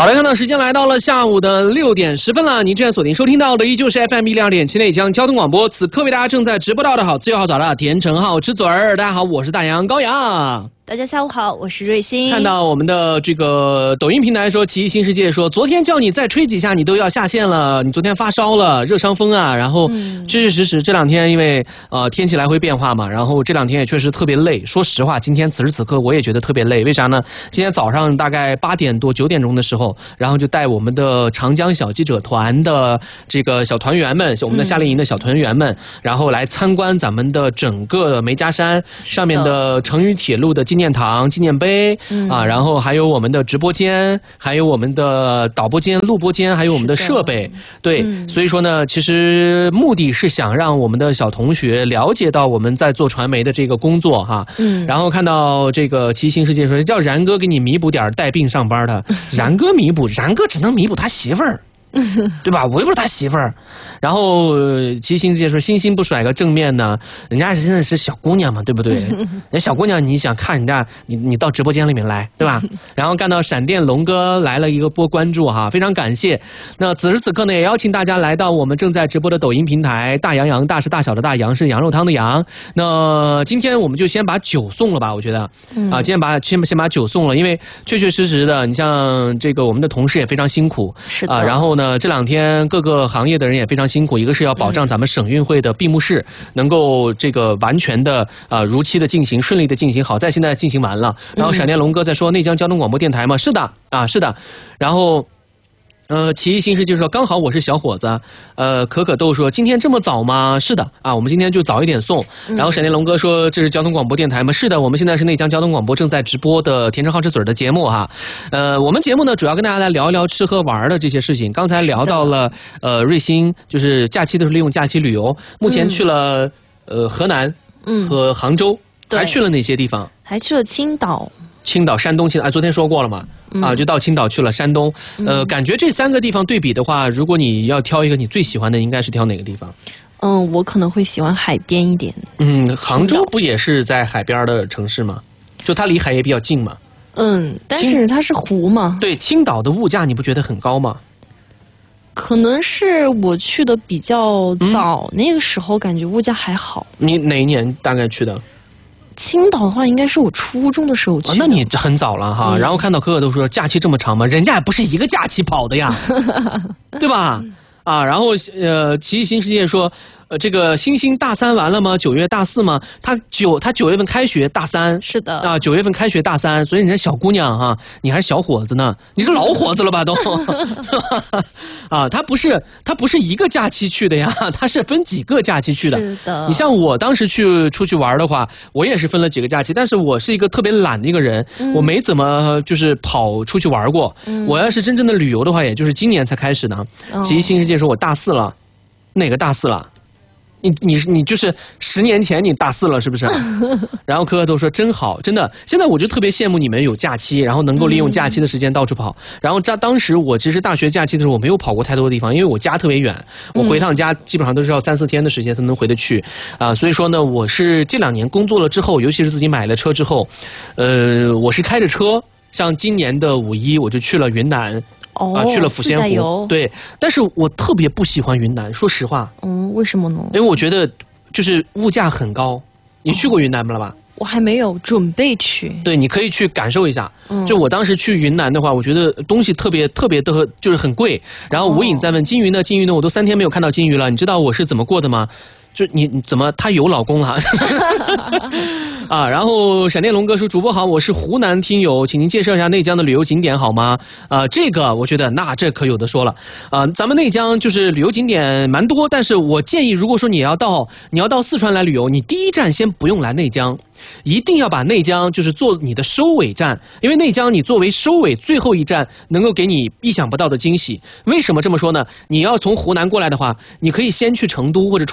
好的，看到时间来到了下午的6点10分了。您正在锁定收听到的依旧是 FM 102.7内江交通广播，此刻为大家正在直播到的好自由好早的甜橙好吃嘴儿。大家好，我是大洋高阳。 大家下午好，我是瑞欣。 看到我们的这个抖音平台说，奇异新世界说，昨天叫你再吹几下，你都要下线了。你昨天发烧了，热伤风啊。然后确确实实这两天因为天气来回变化嘛，然后这两天也确实特别累。说实话，今天此时此刻我也觉得特别累。为啥呢？今天早上大概8点多9点钟的时候，然后就带我们的长江小记者团的这个小团员们，我们的夏令营的小团员们，然后来参观咱们的整个梅家山上面的成渝铁路的纪念堂、纪念碑啊，然后还有我们的直播间，还有我们的导播间、录播间，还有我们的设备。对，所以说呢，其实目的是想让我们的小同学了解到我们在做传媒的这个工作哈。然后看到这个奇异新世界说，叫然哥给你弥补点带病上班的，然哥弥补，然哥只能弥补他媳妇儿。对吧？我又不是他媳妇儿。然后奇异新世界说，星星不甩个正面呢，人家真的是小姑娘嘛，对不对？人小姑娘你想看人家，你到直播间里面来，对吧？然后看到闪电龙哥来了一个波关注哈，非常感谢。那此时此刻呢，也邀请大家来到我们正在直播的抖音平台，大洋洋，大是大小的大，洋是羊肉汤的羊。那今天我们就先把酒送了吧，我觉得啊，今天先把酒送了，因为确确实实的，你像这个我们的同事也非常辛苦， 是的。 然后呢，这两天各个行业的人也非常辛苦，一个是要保障咱们省运会的闭幕式能够这个完全的如期的进行，顺利的进行，好在现在进行完了。然后闪电龙哥在说内江交通广播电台嘛，是的啊，是的。然后奇异新世界说，刚好我是小伙子。可可豆说，今天这么早吗？是的啊，我们今天就早一点送。然后闪电龙哥说，这是交通广播电台吗？是的，我们现在是内江交通广播正在直播的甜橙好吃嘴的节目哈。我们节目呢主要跟大家来聊一聊吃喝玩的这些事情。刚才聊到了瑞欣，就是假期的时候利用假期旅游，目前去了河南和杭州，还去了哪些地方？ 还去了青岛。 青岛、山东、青岛，昨天说过了嘛？就到青岛去了，山东。感觉这3个地方对比的话，如果你要挑一个你最喜欢的，应该是挑哪个地方？ 我可能会喜欢海边一点。 杭州不也是在海边的城市吗？就它离海也比较近嘛。 但是它是湖嘛。 对，青岛的物价你不觉得很高吗？ 可能是我去的比较早，那个时候感觉物价还好。 你哪一年大概去的？ 青岛的话，应该是我初中的时候去的。 那你很早了哈。然后看到可可都说假期这么长吗？人家也不是一个假期跑的呀，对吧？然后奇异新世界说，这个星星大3完了吗？9月大4吗？他9月份开学大3， 是的啊，9月份开学大3，所以你是小姑娘哈，你还是小伙子呢，你是老伙子了吧都？他不是一个假期去的呀，他是分几个假期去的。 是的。 你像我当时出去玩的话，我也是分了几个假期，但是我是一个特别懒的一个人，我没怎么就是跑出去玩过。我要是真正的旅游的话，也就是今年才开始呢。奇异新世界说我大4了，哪个大4了？你就是10年前你大4了是不是？然后可可都说真好，真的，现在我就特别羡慕你们有假期，然后能够利用假期的时间到处跑。然后当时我其实大学假期的时候我没有跑过太多的地方，因为我家特别远，我回趟家基本上都是要3-4天的时间才能回得去所以说呢，我是这2年工作了之后，尤其是自己买了车之后，我是开着车，像今年的5一我就去了云南。去了抚仙湖，对，但是我特别不喜欢云南，说实话。 为什么呢？ 因为我觉得就是物价很高。你去过云南了吧？ 我还没有，准备去。 对，你可以去感受一下。就我当时去云南的话，我觉得东西特别的，就是很贵。然后无影在问金鱼呢，金鱼呢，我都3天没有看到金鱼了。你知道我是怎么过的吗？就你怎么她有老公了然后闪电龙哥说，主播好，我是湖南听友，请您介绍一下内江的旅游景点好吗？这个我觉得这可有的说了咱们内江就是旅游景点蛮多，但是我建议如果说你要到四川来旅游，你第一站先不用来内江，一定要把内江就是做你的收尾站，因为内江你作为收尾最后一站能够给你意想不到的惊喜。为什么这么说呢？你要从湖南过来的话，你可以先去成都或者重庆，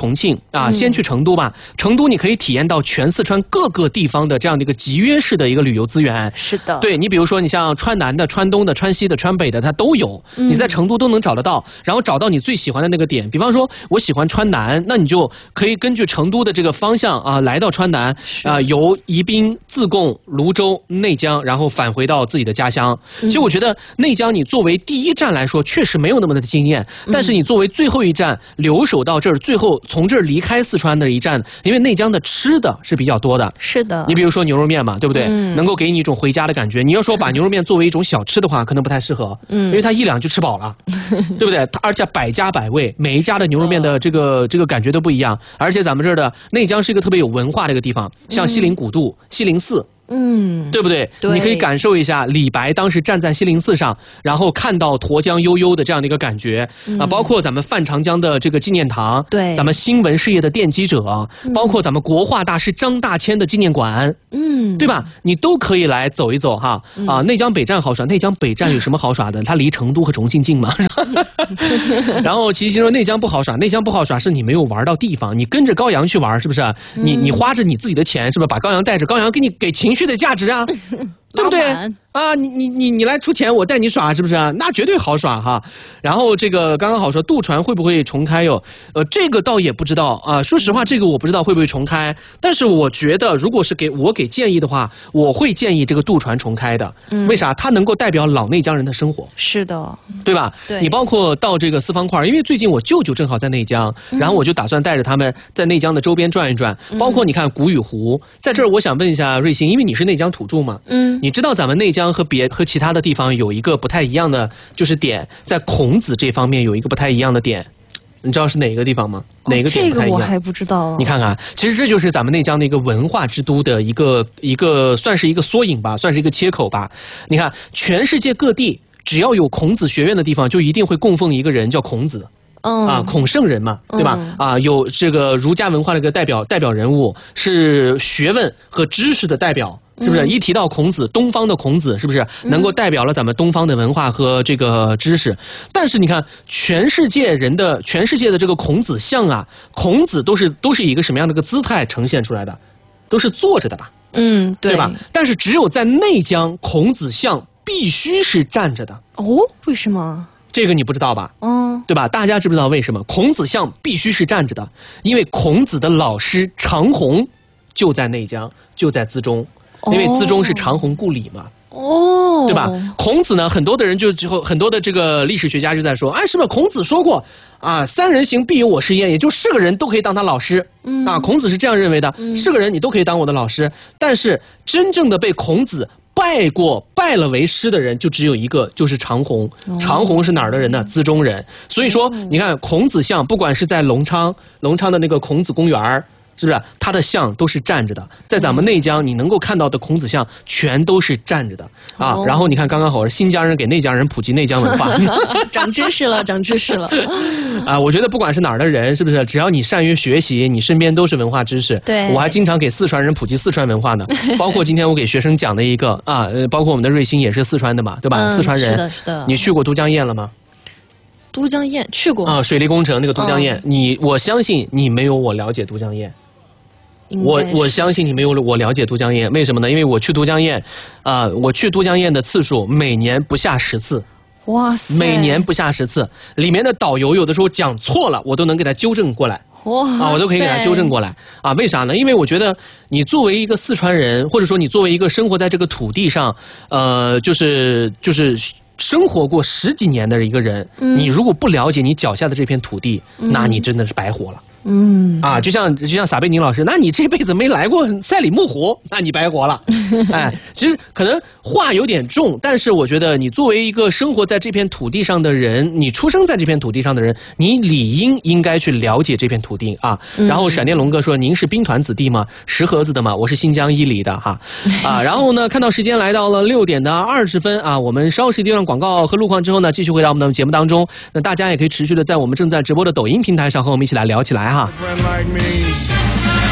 先去成都吧。成都你可以体验到全四川各个地方的这样的一个集约式的一个旅游资源。 是的， 对，你比如说你像川南的、川东的、川西的、川北的，它都有，你在成都都能找得到。然后找到你最喜欢的那个点，比方说我喜欢川南，那你就可以根据成都的这个方向来到川南由宜宾、自贡、泸州、内江，然后返回到自己的家乡。其实我觉得内江你作为第一站来说，确实没有那么的惊艳，但是你作为最后一站留守到这儿，最后从这儿离开四川的一站，因为内江的吃的是比较多的。 是的， 你比如说牛肉面嘛，对不对？能够给你一种回家的感觉。你要说把牛肉面作为一种小吃的话，可能不太适合，因为它一两就吃饱了，对不对？而且百家百味，每一家的牛肉面的这个感觉都不一样。而且咱们这儿的内江是一个特别有文化的一个地方，像西泠古渡、西泠寺。对不对？你可以感受一下李白当时站在西泠寺上，然后看到沱江悠悠的这样的一个感觉包括咱们范长江的这个纪念堂， 对， 咱们新闻事业的奠基者，包括咱们国画大师张大千的纪念馆，对吧？你都可以来走一走哈。内江北站好耍，内江北站有什么好耍的？它离成都和重庆近嘛。然后齐齐说内江不好耍，内江不好耍是你没有玩到地方，你跟着高阳去玩是不是？你花着你自己的钱是不是？把高阳带着，高阳给情绪的价值啊，对不对啊？你来出钱，我带你耍，是不是啊？那绝对好耍哈。然后这个刚刚好说渡船会不会重开哟？这个倒也不知道啊。说实话，这个我不知道会不会重开。但是我觉得，如果是给建议的话，我会建议这个渡船重开的。为啥？它能够代表老内江人的生活。 是的， 对吧？ 对。 你包括到这个四方块，因为最近我舅舅正好在内江，然后我就打算带着他们在内江的周边转一转。包括你看古雨湖，在这儿我想问一下瑞鑫，因为你是内江土著嘛，你知道咱们内江和其他的地方有一个不太一样的就是点，在孔子这方面有一个不太一样的点，你知道是哪个地方吗？哪个点不太一样？ 这个我还不知道。 你看看，其实这就是咱们内江的一个文化之都的一个算是一个缩影吧，算是一个切口吧。你看，全世界各地只要有孔子学院的地方，就一定会供奉一个人叫孔子。孔圣人嘛，对吧？有这个儒家文化的一个代表人物，是学问和知识的代表。是不是一提到孔子，东方的孔子是不是能够代表了咱们东方的文化和这个知识？但是你看，全世界的这个孔子像啊，孔子都是以一个什么样的一个姿态呈现出来的？都是坐着的吧？对吧？但是只有在内江，孔子像必须是站着的。 为什么？ 这个你不知道吧？对吧？大家知不知道为什么孔子像必须是站着的？因为孔子的老师长虹就在内江，就在资中。因为资中是长虹故里嘛，对吧？孔子呢，很多的人很多的这个历史学家就在说，是不是孔子说过三人行必有我师焉，也就是个人都可以当他老师孔子是这样认为的，是个人你都可以当我的老师。但是真正的被孔子拜了为师的人就只有一个，就是长虹。长虹是哪儿的人呢？资中人。所以说，你看孔子像，不管是在隆昌的那个孔子公园，是不是他的像都是站着的？在咱们内江，你能够看到的孔子像全都是站着的然后你看，刚刚好是新疆人给内江人普及内江文化， 长知识了。 我觉得不管是哪儿的人，是不是只要你善于学习，你身边都是文化知识。 对， 我还经常给四川人普及四川文化呢。包括今天我给学生讲的一个包括我们的瑞鑫也是四川的嘛，对吧？四川人， 是的。 你去过都江堰了吗？ 都江堰去过水利工程那个都江堰，我相信你没有我了解都江堰。我相信你没有我了解都江堰，为什么呢？因为我去都江堰的次数每年不下10次。 哇塞！ 每年不下10次，里面的导游有的时候讲错了，我都能给他纠正过来。我都可以给他纠正过来为啥呢？因为我觉得你作为一个四川人，或者说你作为一个生活在这个土地上，就是生活过10几年的一个人，你如果不了解你脚下的这片土地，那你真的是白活了。就像撒贝宁老师，那你这辈子没来过赛里木湖，那你白活了。其实可能话有点重，但是我觉得你作为一个生活在这片土地上的人，你出生在这片土地上的人，你理应该去了解这片土地然后闪电龙哥说，您是兵团子弟吗？石河子的吗？我是新疆伊犁的然后呢，看到时间来到了6点20分我们稍事地段广告和路况之后呢，继续回到我们的节目当中。那大家也可以持续的在我们正在直播的抖音平台上和我们一起来聊起来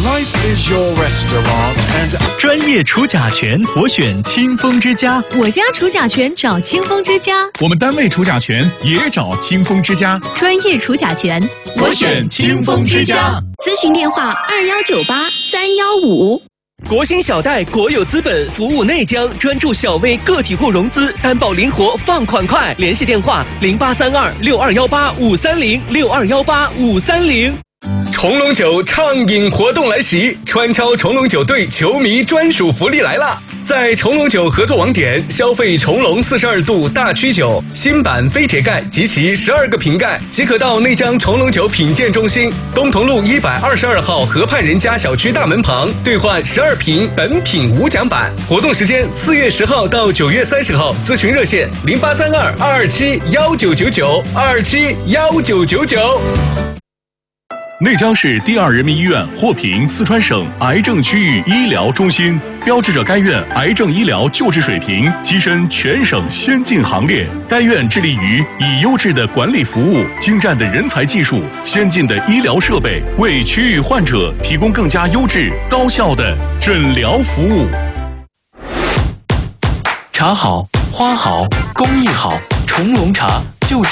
Life is your restaurant and 专业除甲醛，我选清风之家。 我家除甲醛找清风之家， 我们单位除甲醛也找清风之家。 专业除甲醛， 我选清风之家。 咨询电话2198-315。 国兴小贷国有资本服务内江，专注小微个体户融资，担保灵活，放款快。联系电话0832-6218-530，6218-530。 重龙酒畅饮活动来袭，川超重龙酒队球迷专属福利来了！在重龙酒合作网点消费重龙42度大曲酒新版非铁盖及其12个瓶盖，即可到内江重龙酒品鉴中心东同路122号河畔人家小区大门旁兑换12瓶本品无奖版。活动时间4月10号到9月30号，咨询热线0832-227-1999，227-1999。 内江市第2人民医院获评四川省癌症区域医疗中心，标志着该院癌症医疗救治水平跻身全省先进行列。该院致力于以优质的管理服务、精湛的人才技术、先进的医疗设备，为区域患者提供更加优质、高效的诊疗服务。 茶好，花好，工艺好，重龙茶